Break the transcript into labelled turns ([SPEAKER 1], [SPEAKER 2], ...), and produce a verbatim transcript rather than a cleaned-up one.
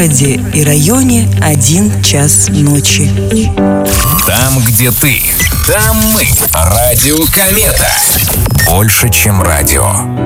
[SPEAKER 1] городе и районе один час ночи.
[SPEAKER 2] Там, где ты, там мы. Радио Комета. Больше, чем радио.